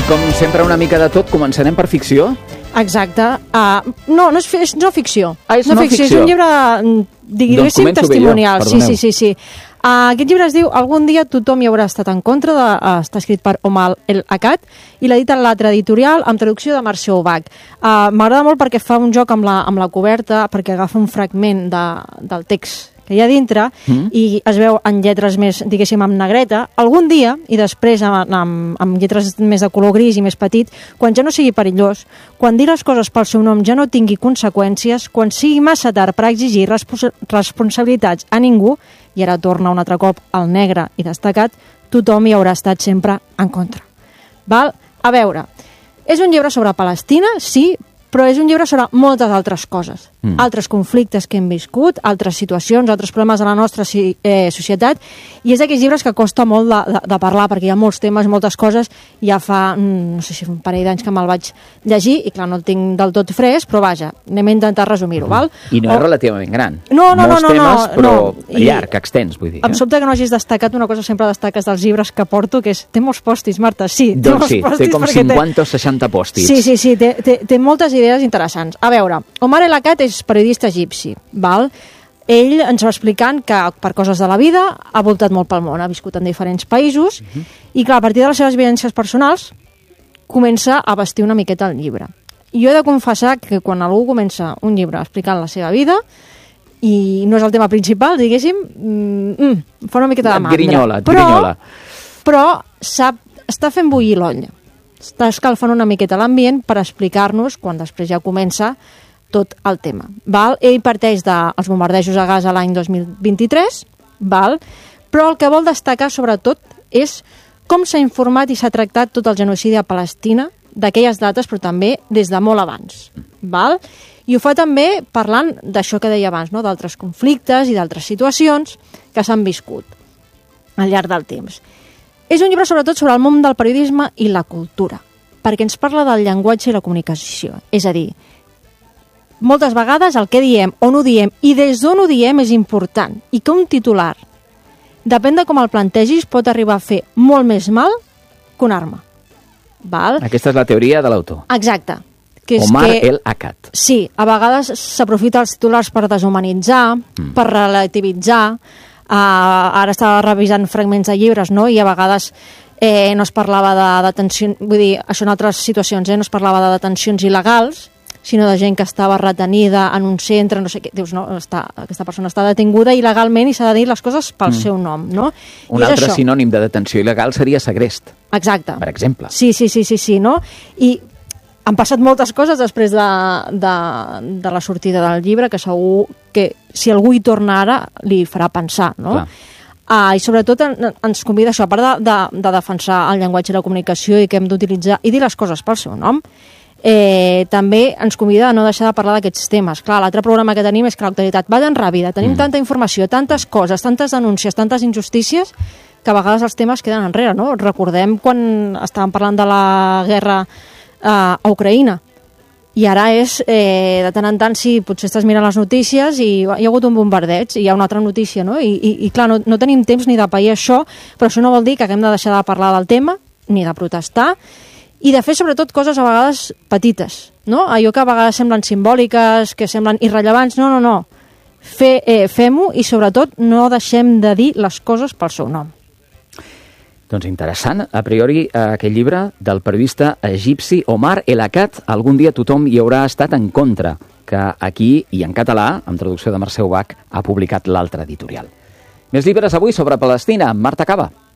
com sempre, una mica de tot. Començarem per ficció? Exacte. No és no ficció. És no ficció. És un llibre, diguéssim, doncs testimonial. Jo, sí. Aquest llibre es diu Algun dia tothom hi haurà estat en contra, està escrit per Omar El-Akkad i l'ha dit a l'altra editorial amb traducció de Mercè Ubach. M'agrada molt perquè fa un joc amb la coberta, perquè agafa un fragment del text que hi ha dintre i es veu en lletres més, diguéssim, amb negreta. Algun dia, i després amb lletres més de color gris i més petit, quan ja no sigui perillós, quan dir les coses pel seu nom ja no tingui conseqüències, quan sigui massa tard per exigir responsabilitats a ningú, i ara torna un altre cop al negre i destacat, tothom hi haurà estat sempre en contra. Val? A veure, és un llibre sobre Palestina, sí, però és un llibre sobre moltes altres coses. Altres conflictes que hem viscut, altres situacions, altres problemes de la nostra societat, i és d'aquells llibres que costa molt de parlar, perquè hi ha molts temes, moltes coses. Ja fa, no sé si un parell d'anys que me'l vaig llegir, i clar, no el tinc del tot fresc, però vaja, anem a intentar resumir-ho, val? I no és relativament gran. No. Molts temes, però llarg, extens, vull dir. Em sobta que no hagis destacat una cosa, sempre destaques dels llibres que porto, que és, té molts pòstits, Marta, sí. Doncs sí, té com 50 o 60 pòstits. Sí, té moltes idees interessants. A veure, Omar El-Akkad és periodista egipci, val? Ell ens va explicant que per coses de la vida ha voltat molt pel món, ha viscut en diferents països i clar, a partir de les seves vivències personals comença a vestir una miqueta el llibre. I jo he de confessar que quan algú comença un llibre explicant la seva vida i no és el tema principal, diguéssim, fa una miqueta de mandra. Grinyola. Però està fent bullir l'olla. Està escalfant una miqueta l'ambient per explicar-nos, quan després ja comença, tot el tema. Val? Ell parteix dels bombardejos a Gaza l'any 2023, val? Però el que vol destacar, sobretot, és com s'ha informat i s'ha tractat tot el genocidi a Palestina d'aquelles dates, però també des de molt abans. Val? I ho fa també parlant d'això que deia abans, no? D'altres conflictes i d'altres situacions que s'han viscut al llarg del temps. És un llibre sobretot sobre el món del periodisme i la cultura, perquè ens parla del llenguatge i la comunicació. És a dir, moltes vegades el que diem, on ho diem i des d'on ho diem és important, i que un titular, depèn de com el plantegis, pot arribar a fer molt més mal que una arma. Val? Aquesta és la teoria de l'autor. Exacte. Omar El-Akkad. Sí, a vegades s'aprofita els titulars per deshumanitzar, per relativitzar. Ara estava revisant fragments de llibres, no? I a vegades no es parlava de detencions, vull dir, això en altres situacions, no es parlava de detencions il·legals, sinó de gent que estava retenida en un centre, no sé què, dius, no, aquesta persona està detinguda il·legalment i s'ha de dir les coses pel seu nom, no? Un altre sinònim de detenció il·legal seria segrest. Exacte. Per exemple. Sí, no? I han passat moltes coses després de la sortida del llibre, que segur que si algú hi torna ara li farà pensar, no? I sobretot ens convida això, a part de defensar el llenguatge i la comunicació i que hem d'utilitzar i dir les coses pel seu nom, també ens convida a no deixar de parlar d'aquests temes. Clar, l'altre programa que tenim és que l'actualitat va tan ràpida, tenim tanta informació, tantes coses, tantes denúncies, tantes injustícies, que a vegades els temes queden enrere, no? Recordem quan estàvem parlant de la guerra a Ucraïna, i ara és de tant en tant, sí, potser estàs mirant les notícies i hi ha hagut un bombardeig i hi ha una altra notícia, no? I clar, no tenim temps ni de pair això, però això no vol dir que haguem de deixar de parlar del tema ni de protestar i de fer sobretot coses a vegades petites, no? Allò que a vegades semblen simbòliques, que semblen irrellevants, no. Fem-ho i sobretot no deixem de dir les coses pel seu nom. Doncs interessant, a priori, aquest llibre del periodista egipci Omar El-Akkad, Algun dia tothom hi haurà estat en contra, que aquí, i en català, amb traducció de Mercè Ubach, ha publicat l'altra editorial. Més llibres avui sobre Palestina, amb Marta Caba.